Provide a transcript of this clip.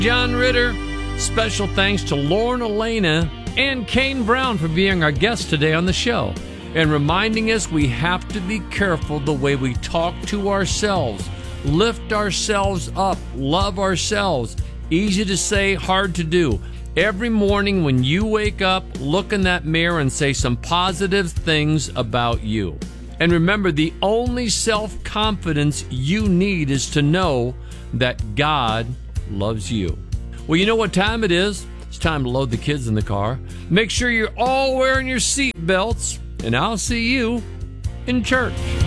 John Ritter. Special thanks to Lauren Elena and Kane Brown for being our guest today on the show and reminding us we have to be careful the way we talk to ourselves, lift ourselves up, love ourselves. Easy to say, hard to do. Every morning when you wake up, look in that mirror and say some positive things about you. And remember, the only self-confidence you need is to know that God loves you. Well, you know what time it is? It's time to load the kids in the car. Make sure you're all wearing your seat belts, and I'll see you in church.